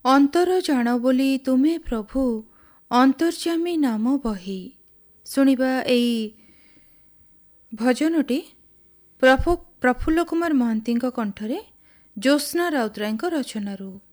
ଅନ୍ତର ଜାଣ ବୋଲି ତୁମେ ପ୍ରଭୁ ଅନ୍ତର୍ଯ୍ୟାମୀ ନାମ ବହି। ଶୁଣିବା ଏହି ଭଜନଟି ପ୍ରଫୁଲ୍ଲ କୁମାର ମହାନ୍ତିଙ୍କ କଣ୍ଠରେ ଜ୍ୟୋତ୍ସ୍ନା ରାଉତରାୟଙ୍କ ରଚନାରୁ।